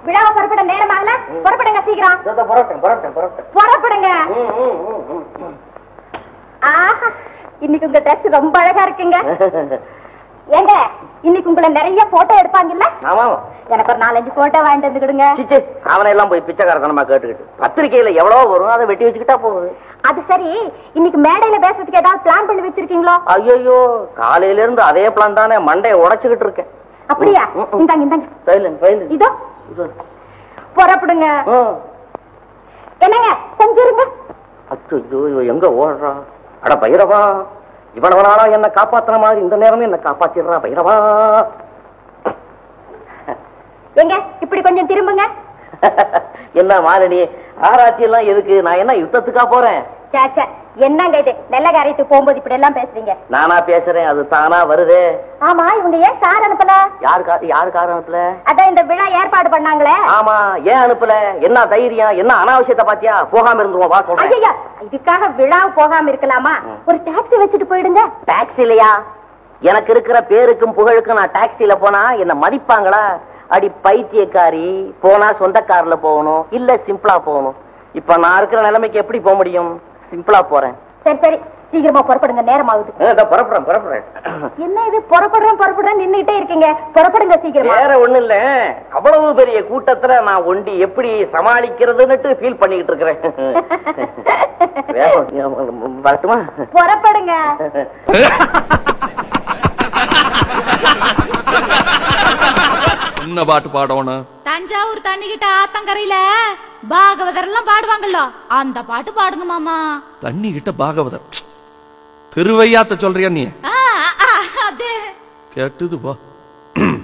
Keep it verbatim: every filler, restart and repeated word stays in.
விழாவை புறப்பட நேரமாகல, புறப்படுங்க சீக்கிரம். புறப்பட்டேன் புறப்பட்டேன் புறப்பட்டேன் புறப்படுங்க. ஆஹா, இன்னைக்கு உங்க ட்ரெஸ் ரொம்ப அழகா இருக்குங்க. ஏங்க, இன்னைக்கு உங்களை நிறைய போட்டோ எடுப்பாங்கல்ல? ஆமா, எனக்கு ஒரு நாலஞ்சு போட்டோ வாங்கிட்டு வந்துடுங்க. அவனை எல்லாம் போய் பிச்சைக்காரத்தனமா கேட்டுக்கிட்டு பத்திரிகையில எவ்வளவு வரும், அதை வெட்டி வச்சுக்கிட்டா போகுது. அது சரி, இன்னைக்கு மேடையில பேசுறதுக்கு ஏதாவது பிளான் பண்ணி வச்சிருக்கீங்களோ? ஐயோ, காலையில இருந்து அதே பிளான் தானே, மண்டையை உடைச்சுக்கிட்டு இருக்கேன். அப்படியா? இந்தாங்க இந்தாங்க. இதோ புறப்படுங்க. என்னங்க செஞ்சிருங்க. அச்சோ, எங்க ஓடுறா? அட பைரவா, இவ்வளவு நாளா என்ன காப்பாத்துற மாதிரி இந்த நேரமே என்ன காப்பாத்திடுறா பைரவா. எங்க இப்படி கொஞ்சம் திரும்புங்க. என்ன மாலினி, ஆராய்ச்சி எல்லாம் எதுக்கு? நான் என்ன யுத்தத்துக்கா போறேன்? சாச்சா, என்னங்க இது? நல்ல காரியத்துக்கு போகும்போது இப்படி எல்லாம் பேசுறீங்க. நானா பேசுறேன், அது தானா வருதே. ஆமா, இவங்க ஏன் கார் அனுப்பல? யாரு கார் யாரு கார் அனுப்பல? அதான் இந்த விழா ஏற்பாடு பண்ணாங்களே. ஆமா, ஏன் அனுப்பல? என்ன தைரியம்? என்ன அனாவசியத்தை பாத்தியா? போகாம இருந்துருவோம், வா சொல்றேன். ஐயா, இதுக்காக விழா போகாம இருக்கலாமா? ஒரு டாக்ஸி வச்சுட்டு போயிடுங்க. டாக்ஸி இல்லையா? எனக்கு இருக்கிற பேருக்கும் புகழுக்கும் நான் டாக்ஸில போனா என்ன மதிப்பாங்களா? அடி பைத்தியக்காரி, போனா சொந்த கார்ல போகணும், இல்ல சிம்பிளா போகணும். இப்ப நான் இருக்கிற நிலைமைக்கு எப்படி போக முடியும்? சிம்பிளா போறேன். சரி சரி, சீக்கிரமா புறப்படுங்க, நேரம் ஆகுது. புறப்படுறேன் புறப்படுறேன். என்ன இது புறப்படுறேன் புறப்படுறேன் நின்னுட்டே இருக்கீங்க? புறப்படுங்க சீக்கிரமா. வேற ஒண்ணு இல்ல, அவ்வளவு பெரிய கூட்டத்துல நான் ஒண்டி எப்படி சமாளிக்கிறதுன்னு ஃபீல் பண்ணிக்கிட்டு இருக்கிறேன். வரட்டுமா? புறப்படுங்க. என்ன பாட்டு பாடணும்? தஞ்சாவூர் தண்ணிக்கிட்ட ஆத்தங்கரையில பாகவதர் எல்லாம் பாடுவாங்கல்ல, அந்த பாட்டு பாடுங்க மாமா. தண்ணி கிட்ட பாகவதர் திருவையாத்த சொல்றியா நீ? அது கேட்டுது பா.